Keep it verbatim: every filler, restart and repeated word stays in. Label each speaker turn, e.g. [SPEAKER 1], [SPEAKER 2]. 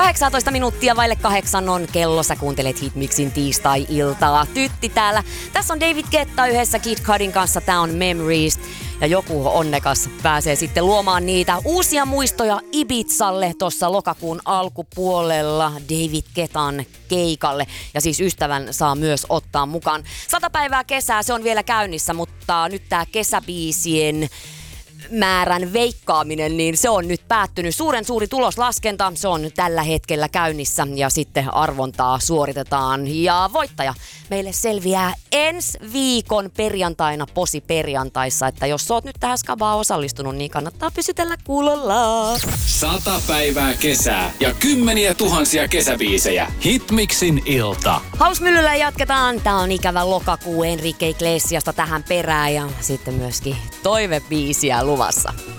[SPEAKER 1] kahdeksantoista minuuttia vaille kahdeksan on kello. Sä kuuntelet Hitmixin tiistai-iltaa. Tytti täällä. Tässä on David Guetta yhdessä Kid Cudin kanssa. Tää on Memories. Ja joku onnekas pääsee sitten luomaan niitä uusia muistoja Ibizalle tuossa lokakuun alkupuolella David Guettan keikalle. Ja siis ystävän saa myös ottaa mukaan. Sata päivää kesää, se on vielä käynnissä, mutta nyt tää kesäbiisien määrän veikkaaminen, niin se on nyt päättynyt. Suuren suuri tuloslaskenta, se on tällä hetkellä käynnissä ja sitten arvontaa suoritetaan. Ja voittaja meille selviää ensi viikon perjantaina Posi perjantaissa, että jos sä oot nyt tähän skabaan osallistunut, niin kannattaa pysytellä kuulolla.
[SPEAKER 2] Sata päivää kesää ja kymmeniä tuhansia kesäbiisejä. Hitmixin ilta.
[SPEAKER 1] Hausmyllyllä jatketaan. Tää on ikävä lokakuu Enrique Iglesiasta tähän perään ja sitten myöskin toivebiisiä luvassa.